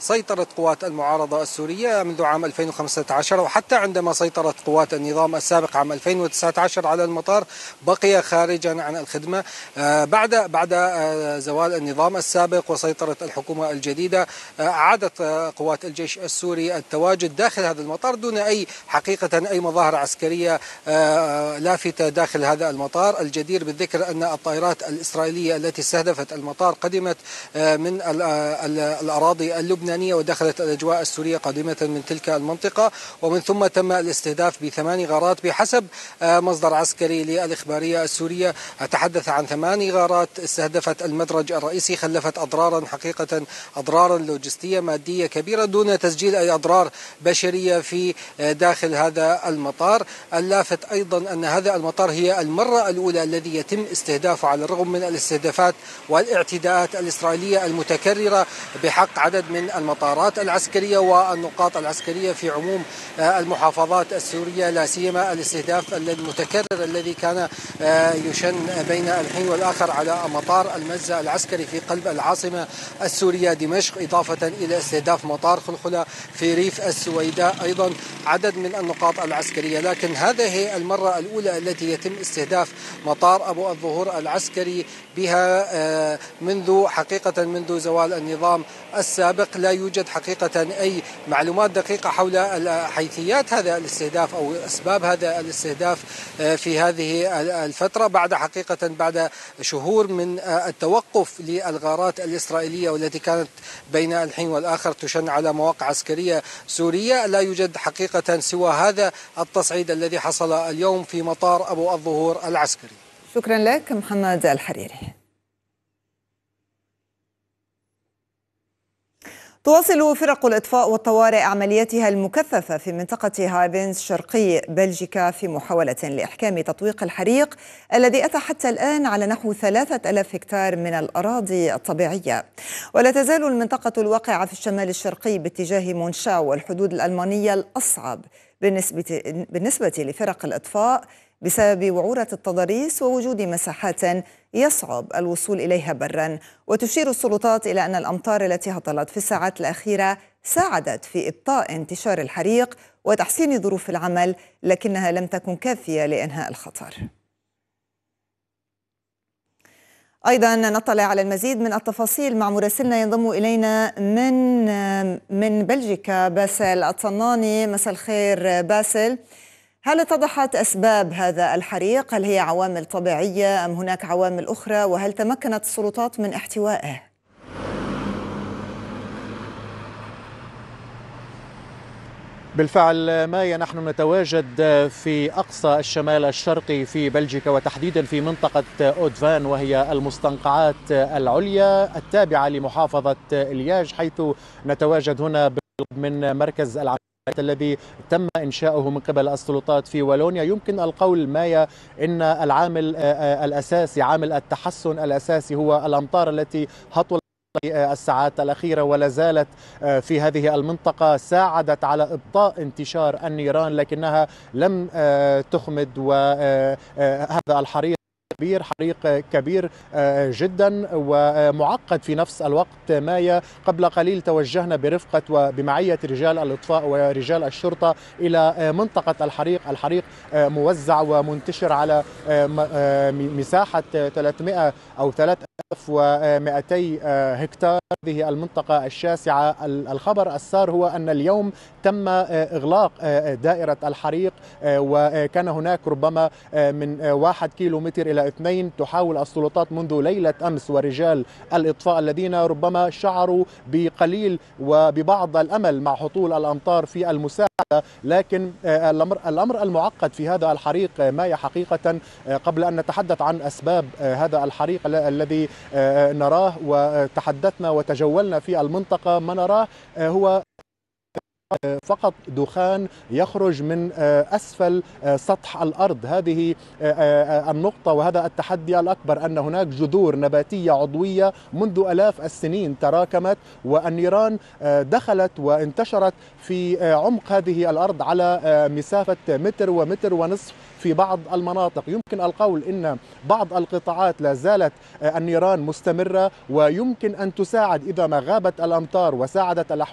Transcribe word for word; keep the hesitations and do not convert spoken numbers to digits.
سيطرت قوات المعارضة السورية منذ عام ألفين وخمسة عشر، وحتى عندما سيطرت قوات النظام السابق عام ألفين وتسعة عشر على المطار بقي خارجا عن الخدمة. بعد بعد زوال النظام السابق وسيطرة الحكومة الجديدة أعادت قوات الجيش السوري التواجد داخل هذا المطار دون أي حقيقة أي مظاهر عسكرية لافتة داخل هذا المطار. الجدير بالذكر أن الطائرات الإسرائيلية التي استهدفت المطار قدمت من الأراضي اللبنانية ودخلت الأجواء السورية قادمة من تلك المنطقة، ومن ثم تم الاستهداف بثمان غارات بحسب مصدر عسكري للإخبارية السورية. تحدث عن ثمان غارات استهدفت المدرج الرئيسي، خلفت أضرارا حقيقة أضرارا لوجستية مادية كبيرة دون تسجيل أي أضرار بشرية في داخل هذا المطار. اللافت أيضا أن هذا المطار هي المرة الأولى الذي يتم استهدافه على الرغم من الاستهدافات والاعتداءات الإسرائيلية المتكررة بحق عدد من المطارات العسكرية والنقاط العسكرية في عموم المحافظات السورية، لا سيما الاستهداف المتكرر الذي كان يشن بين الحين والآخر على مطار المزة العسكري في قلب العاصمة السورية دمشق، إضافة إلى استهداف مطار خلخلة في ريف السويداء، أيضا عدد من النقاط العسكرية. لكن هذه هي المرة الأولى التي يتم استهداف مطار أبو الظهور العسكري بها منذ حقيقة منذ زوال النظام السابق. لا يوجد حقيقة أي معلومات دقيقة حول حيثيات هذا الاستهداف أو أسباب هذا الاستهداف في هذه الفترة، بعد حقيقة بعد شهور من التوقف للغارات الإسرائيلية والتي كانت بين الحين والآخر تشن على مواقع عسكرية سورية. لا يوجد حقيقة سوى هذا التصعيد الذي حصل اليوم في مطار أبو الظهور العسكري. شكرا لك محمد الحريري. تواصل فرق الإطفاء والطوارئ عملياتها المكثفة في منطقة هاربنز شرقي بلجيكا في محاولة لإحكام تطويق الحريق الذي أتى حتى الآن على نحو ثلاثة آلاف هكتار من الأراضي الطبيعية. ولا تزال المنطقة الواقعة في الشمال الشرقي باتجاه مونشاو والحدود الألمانية الأصعب بالنسبة, بالنسبة لفرق الإطفاء بسبب وعورة التضاريس ووجود مساحات يصعب الوصول إليها برا. وتشير السلطات إلى أن الأمطار التي هطلت في الساعات الأخيرة ساعدت في إبطاء انتشار الحريق وتحسين ظروف العمل، لكنها لم تكن كافية لإنهاء الخطر. أيضا نطلع على المزيد من التفاصيل مع مراسلنا ينضم إلينا من من بلجيكا باسل الطناني. مساء الخير باسل. هل اتضحت أسباب هذا الحريق؟ هل هي عوامل طبيعية أم هناك عوامل أخرى؟ وهل تمكنت السلطات من احتوائه؟ بالفعل مايا، نحن نتواجد في أقصى الشمال الشرقي في بلجيكا وتحديدا في منطقة أودفان، وهي المستنقعات العليا التابعة لمحافظة لياج، حيث نتواجد هنا من مركز العمليات الذي تم إنشاؤه من قبل السلطات في والونيا. يمكن القول مايا إن العامل الأساسي، عامل التحسن الأساسي، هو الأمطار التي هطلت الساعات الأخيرة ولا زالت في هذه المنطقة، ساعدت على إبطاء انتشار النيران، لكنها لم تخمد. وهذا الحريق كبير، حريق كبير جدا ومعقد في نفس الوقت. مايا، قبل قليل توجهنا برفقة وبمعية رجال الإطفاء ورجال الشرطة إلى منطقة الحريق. الحريق موزع ومنتشر على مساحة ثلاثمائة أو ثلاثة آلاف ومئتي هكتار. هذه المنطقة الشاسعة. الخبر السار هو أن اليوم تم إغلاق دائرة الحريق، وكان هناك ربما من واحد كيلو متر إلى اثنين تحاول السلطات منذ ليلة أمس ورجال الإطفاء الذين ربما شعروا بقليل وببعض الأمل مع هطول الأمطار في المساعدة. لكن الأمر, الأمر المعقد في هذا الحريق مايا حقيقة، قبل أن نتحدث عن أسباب هذا الحريق الذي نراه وتحدثنا وتجولنا في المنطقة، ما نراه هو فقط دخان يخرج من أسفل سطح الأرض. هذه النقطة وهذا التحدي الأكبر، أن هناك جذور نباتية عضوية منذ آلاف السنين تراكمت، والنيران دخلت وانتشرت في عمق هذه الأرض على مسافة متر ومتر ونصف في بعض المناطق. يمكن القول إن بعض القطاعات لا زالت النيران مستمرة، ويمكن أن تساعد إذا ما غابت الأمطار وساعدت الأحوال